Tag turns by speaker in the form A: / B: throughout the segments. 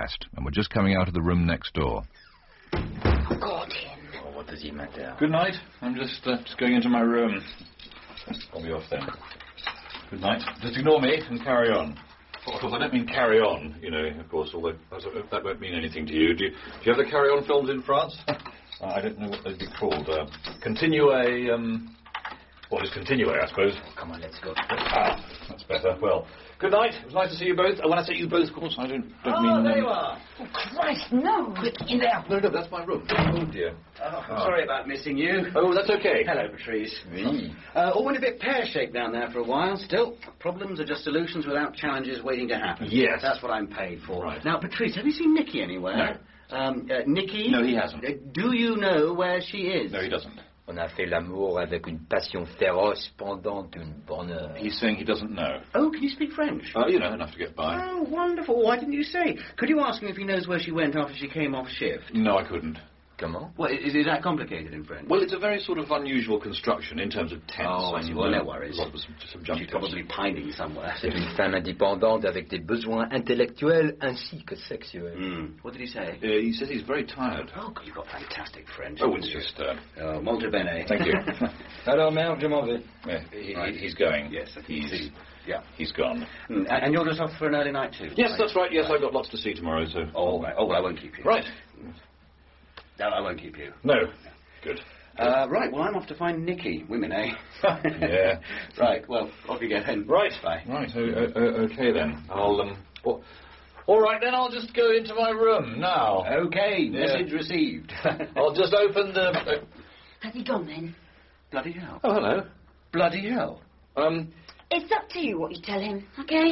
A: dressed and were just coming out of the room next door.
B: Oh, God, him.
C: Oh, what does he matter?
D: Good night. I'm just going into my room. I'll be off then. Good night. Just ignore me and carry on. Of course, I don't mean carry on, you know, of course, although that won't mean anything to you. Do you have the carry-on films in France? I don't know what they'd be called. Continue, what is continue, I suppose?
C: Oh, come on, let's go.
D: Ah, that's better. Well, good night. It was nice to see you both. When I say you both, of course, I don't mean...
C: there you are.
B: Oh, Christ, no.
C: Quick, in there.
D: No, that's my room. Oh, dear.
C: I'm sorry about missing you.
D: Oh, that's okay.
C: Hello, Patrice.
D: Oui.
C: All went a bit pear-shaped down there for a while. Still, problems are just solutions without challenges waiting to happen.
D: Yes.
C: That's what I'm paid for.
D: Right.
C: Now, Patrice, have you seen Nikki anywhere?
D: No.
C: Nikki?
D: No, he hasn't.
C: Do you know where she is?
D: No, he doesn't.
E: On a fait l'amour avec une passion féroce pendant une bonne heure.
D: He's saying he doesn't know.
C: Oh, can you speak French?
D: You know, enough to get by.
C: Oh, wonderful. Why didn't you say? Could you ask him if he knows where she went after she came off shift?
D: No, I couldn't.
E: Comment?
C: Well, is that complicated in French?
D: Well, it's a very sort of unusual construction in terms of tense.
C: Oh, I see. Well, no worries.
D: A lot of subjunctives.
C: She's probably pining somewhere.
E: C'est une femme indépendante avec des besoins intellectuels ainsi que sexuels.
C: What did he say?
D: He says he's very tired.
C: Oh, you've got fantastic French.
D: Oh, it's just...
C: molto bene.
D: Thank you.
E: Alors, merde, je m'en vais.
D: Yeah, he's going.
C: Yes,
D: He's gone.
C: And you're just off for an early night too?
D: Yes, that's right. Yes, I've got lots to see tomorrow, so...
C: Oh, right. Oh, well, I won't keep you.
D: Right.
C: No, I won't keep you.
D: No. Good.
C: Right, well, I'm off to find Nikki. Women, eh?
D: Yeah.
C: Right, well, off you get then.
D: Right.
C: Bye.
D: Right, okay then. I'll, all right, then I'll just go into my room now.
C: Okay, message received.
D: I'll just open the...
B: Has he gone then?
C: Bloody hell.
D: Oh, hello.
C: Bloody hell.
B: It's up to you what you tell him, okay?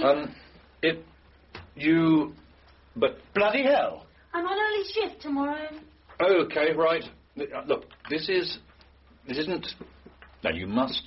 D: But...
C: Bloody hell.
B: I'm on early shift tomorrow.
D: Okay, right. Look, this isn't... No, you mustn't...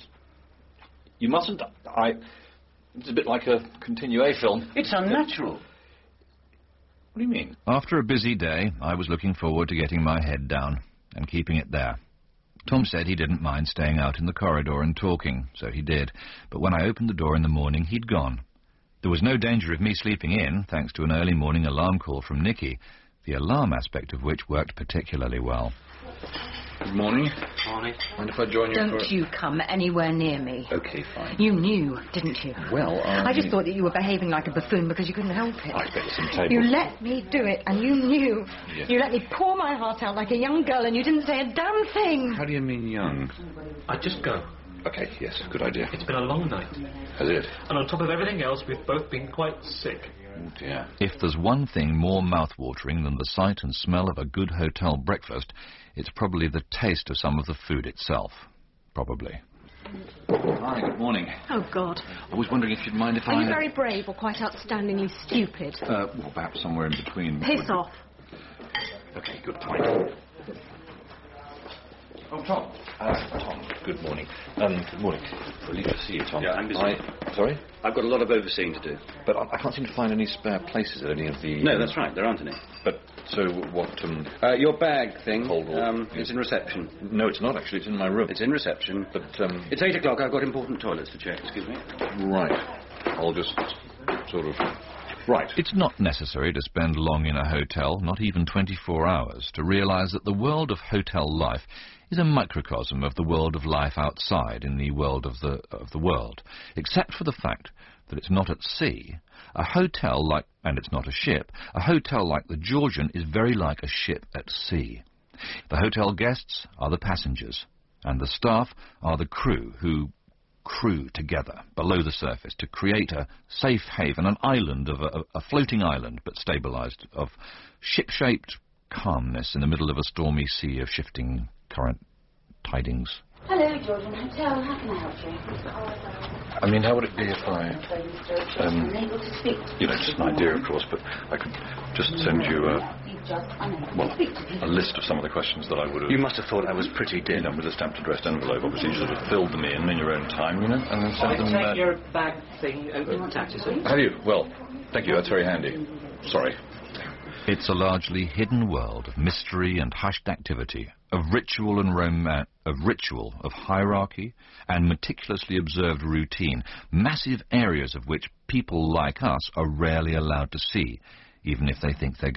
D: It's a bit like a continue film.
C: It's unnatural.
D: What do you mean?
A: After a busy day, I was looking forward to getting my head down and keeping it there. Tom said he didn't mind staying out in the corridor and talking, so he did. But when I opened the door in the morning, he'd gone. There was no danger of me sleeping in, thanks to an early morning alarm call from Nikki, the alarm aspect of which worked particularly well.
D: Good morning.
C: Morning.
D: Mind if I join you
B: Don't you come anywhere near me.
D: Okay, fine.
B: You knew, didn't you?
D: Well,
B: I just thought that you were behaving like a buffoon because you couldn't help it.
D: I expect some tables.
B: You let me do it, and you knew.
D: Yes.
B: You let me pour my heart out like a young girl, and you didn't say a damn thing.
D: How do you mean young?
F: I'd just go.
D: Okay, yes, good idea.
F: It's been a long night.
D: Has it?
F: And on top of everything else, we've both been quite sick.
D: Oh, dear.
A: If there's one thing more mouth-watering than the sight and smell of a good hotel breakfast, it's probably the taste of some of the food itself. Probably.
D: Hi, good morning.
B: Oh, God.
D: I was wondering if you'd mind if
B: Are you very brave or quite outstandingly stupid?
D: Well, perhaps somewhere in between.
B: Piss off.
D: Okay, good point. Oh, Tom. Tom, good morning. Good morning. Relieved to see you, Tom.
C: Yeah, I'm busy.
D: Sorry?
C: I've got a lot of overseeing to do.
D: But I can't seem to find any spare places at any of the...
C: No, that's right. There aren't any.
D: But, so, what,
C: your bag thing,
D: Hold on.
C: it's in reception.
D: No, it's not, actually. It's in my room.
C: It's in reception.
D: But,
C: It's 8 o'clock. I've got important toilets to check. Excuse me.
D: Right. I'll just sort of... Right.
A: It's not necessary to spend long in a hotel, not even 24 hours, to realize that the world of hotel life is a microcosm of the world of life outside in the world of the world, except for the fact that it's not at sea. A hotel like, and it's not a ship, a hotel like the Georgian is very like a ship at sea. The hotel guests are the passengers, and the staff are the crew who crew together below the surface to create a safe haven, an island of a floating island, but stabilized, of ship-shaped calmness in the middle of a stormy sea of shifting current tidings.
B: Hello, Georgian Hotel. How can I help you?
D: I mean, how would it be if I...
B: Unable to speak.
D: You know, just an idea, of course, but I could just send you a list of some of the questions that I would have...
C: You must have thought I was pretty dim.
D: You know, with a stamped addressed envelope. Obviously, you sort of filled them in your own time, you know, and then sent them...
F: Take your bag thing open the taxi, please.
D: Have you? Well, thank you. That's very handy. Sorry.
A: It's a largely hidden world of mystery and hushed activity, of ritual and of hierarchy and meticulously observed routine, massive areas of which people like us are rarely allowed to see, even if they think they're